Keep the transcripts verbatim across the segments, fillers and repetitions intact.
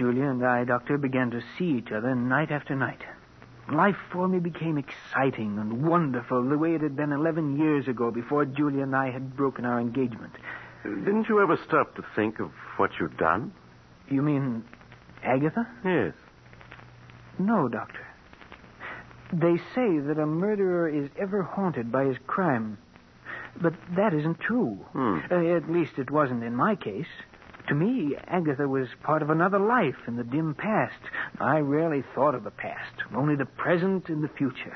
Julia and I, Doctor, began to see each other night after night. Life for me became exciting and wonderful the way it had been eleven years ago before Julia and I had broken our engagement. Didn't you ever stop to think of what you'd done? You mean Agatha? Yes. No, Doctor. They say that a murderer is ever haunted by his crime. But that isn't true. Hmm. Uh, at least it wasn't in my case. To me, Agatha was part of another life in the dim past. I rarely thought of the past, only the present and the future.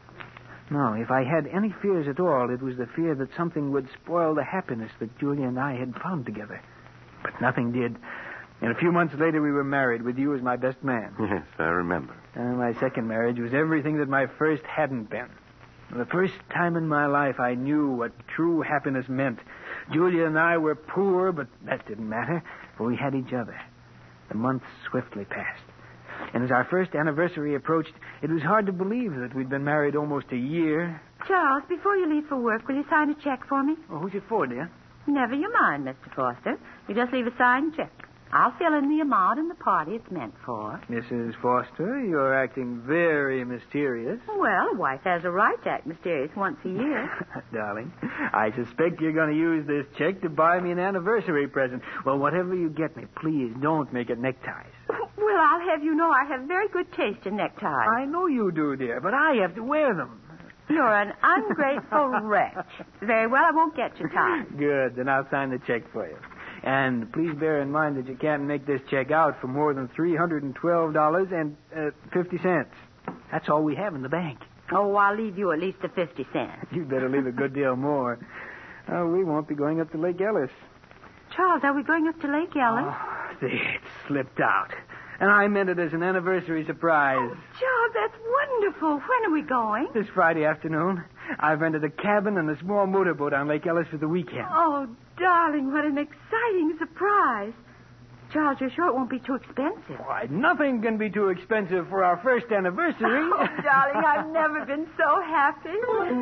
No, if I had any fears at all, it was the fear that something would spoil the happiness that Julia and I had found together. But nothing did. And a few months later, we were married, with you as my best man. Yes, I remember. And my second marriage was everything that my first hadn't been. For the first time in my life, I knew what true happiness meant. Julia and I were poor, but that didn't matter, for we had each other. The months swiftly passed. And as our first anniversary approached, it was hard to believe that we'd been married almost a year. Charles, before you leave for work, will you sign a check for me? Oh, who's it for, dear? Never you mind, Mister Foster. You just leave a signed check. I'll fill in the amount and the party it's meant for. Missus Foster, you're acting very mysterious. Well, a wife has a right to act mysterious once a year. Darling, I suspect you're going to use this check to buy me an anniversary present. Well, whatever you get me, please don't make it neckties. Well, I'll have you know I have very good taste in neckties. I know you do, dear, but I have to wear them. You're an ungrateful wretch. Very well, I won't get you tied. Good, then I'll sign the check for you. And please bear in mind that you can't make this check out for more than three hundred twelve dollars and fifty cents. That's all we have in the bank. Oh, I'll leave you at least a fifty cents. You better leave a good deal more. Oh, we won't be going up to Lake Ellis. Charles, are we going up to Lake Ellis? Oh, see, it slipped out. And I meant it as an anniversary surprise. Oh, Charles, that's wonderful. When are we going? This Friday afternoon. I've rented a cabin and a small motorboat on Lake Ellis for the weekend. Oh, darling, what an exciting surprise. Charles, you're sure it won't be too expensive? Why, nothing can be too expensive for our first anniversary. Oh, darling, I've never been so happy.